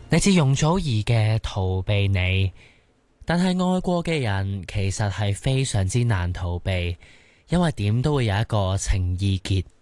嚟自容祖兒嘅逃避你，但係愛過嘅人其實係非常之難逃避，因為點都會有一個情意結。